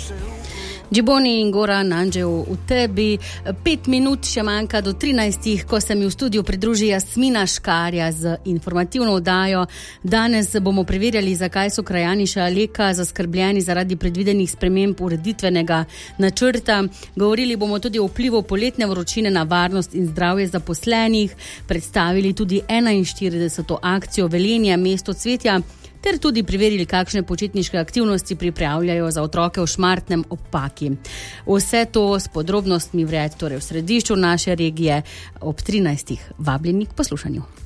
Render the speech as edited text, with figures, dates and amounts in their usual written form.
Džiboni in Goran Anđev v tebi. 5 minut še manjka do 13, ko se mi v studiu pridruži Jasmina Škarja z informativno oddajo. Danes bomo preverjali, zakaj so krajani Šaleka zaskrbljeni zaradi predvidenih sprememb ureditvenega načrta. Govorili bomo tudi o vplivu poletne vročine na varnost in zdravje zaposlenih, predstavili tudi 41. akcijo Velenja mesto cvetja, ter tudi preverili, kakšne počitniške aktivnosti pripravljajo za otroke v Šmartnem ob Paki. Vse to s podrobnostmi vred, torej v središču naše regije ob 13. Vabljeni k poslušanju.